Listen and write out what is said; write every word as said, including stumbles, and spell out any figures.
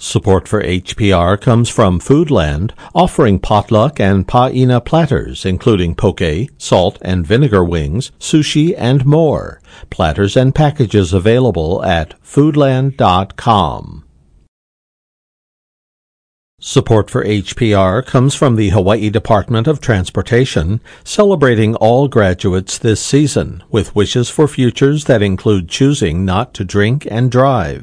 Support for H P R comes from Foodland, offering potluck and paina platters, including poke, salt and vinegar wings, sushi, and more. Platters and packages available at foodland dot com. Support for H P R comes from the Hawaii Department of Transportation, celebrating all graduates this season with wishes for futures that include choosing not to drink and drive.